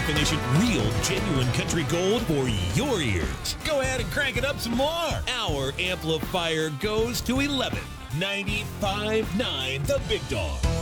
definition, real, genuine country gold for your ears. Go ahead and crank it up some more. Our amplifier goes to 11. 95.9 The Big Dog.